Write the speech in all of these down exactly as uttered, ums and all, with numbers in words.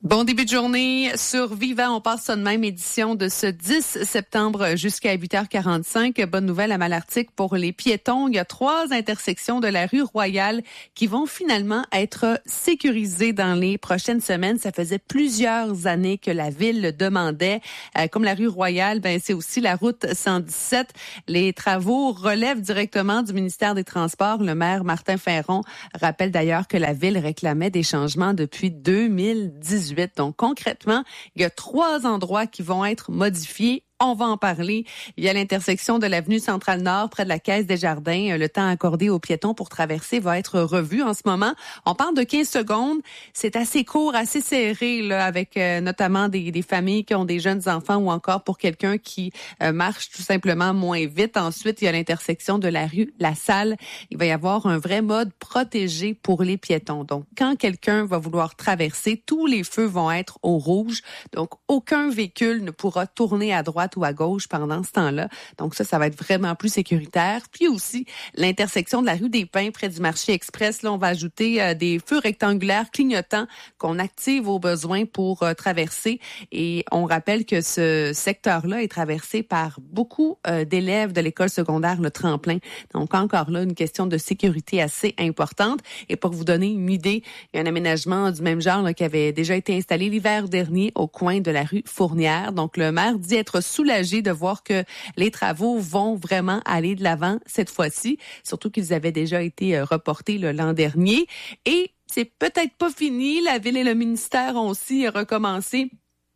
Bon début de journée sur Vivant. On passe ça de même, édition de ce dix septembre jusqu'à huit heures quarante-cinq. Bonne nouvelle à Malartic pour les piétons. Il y a trois intersections de la rue Royale qui vont finalement être sécurisées dans les prochaines semaines. Ça faisait plusieurs années que la ville le demandait. Euh, comme la rue Royale, ben c'est aussi la route cent dix-sept. Les travaux relèvent directement du ministère des Transports. Le maire Martin Ferron rappelle d'ailleurs que la ville réclamait des changements depuis deux mille dix-huit. Donc, concrètement, il y a trois endroits qui vont être modifiés. On va en parler. Il y a l'intersection de l'avenue Centrale-Nord près de la Caisse des Jardins. Le temps accordé aux piétons pour traverser va être revu en ce moment. On parle de quinze secondes. C'est assez court, assez serré, là, avec euh, notamment des, des familles qui ont des jeunes enfants ou encore pour quelqu'un qui euh, marche tout simplement moins vite. Ensuite, il y a l'intersection de la rue La Salle. Il va y avoir un vrai mode protégé pour les piétons. Donc, quand quelqu'un va vouloir traverser, tous les feux vont être au rouge. Donc, aucun véhicule ne pourra tourner à droite ou à gauche pendant ce temps-là. Donc ça, ça va être vraiment plus sécuritaire. Puis aussi, l'intersection de la rue des Pins près du marché express, là, on va ajouter euh, des feux rectangulaires clignotants qu'on active au besoin pour euh, traverser. Et on rappelle que ce secteur-là est traversé par beaucoup euh, d'élèves de l'école secondaire Le Tremplin. Donc encore là, une question de sécurité assez importante. Et pour vous donner une idée, il y a un aménagement du même genre là, qui avait déjà été installé l'hiver dernier au coin de la rue Fournière. Donc le maire dit être soulagé de voir que les travaux vont vraiment aller de l'avant cette fois-ci, surtout qu'ils avaient déjà été reportés là, l'an dernier. Et c'est peut-être pas fini. La ville et le ministère ont aussi recommencé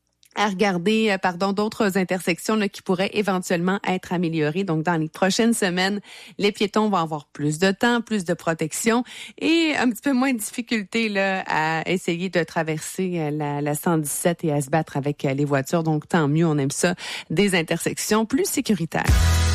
à regarder, pardon, d'autres intersections là, qui pourraient éventuellement être améliorées. Donc, dans les prochaines semaines, les piétons vont avoir plus de temps, plus de protection et un petit peu moins de difficulté là, à essayer de traverser la, la cent dix-sept et à se battre avec les voitures. Donc, tant mieux, on aime ça, des intersections plus sécuritaires.